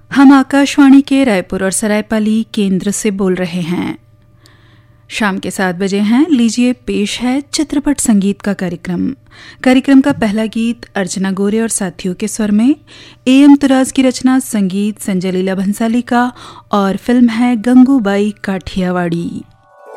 हम आकाशवाणी के रायपुर और सरायपाली केंद्र से बोल रहे हैं। शाम के 7 बजे हैं। लीजिए पेश है चित्रपट संगीत का कार्यक्रम का पहला गीत अर्चना गोरे और साथियों के स्वर में। एएम तुराज की रचना, संगीत संजय लीला भंसाली का और फिल्म है गंगूबाई काठियावाड़ी।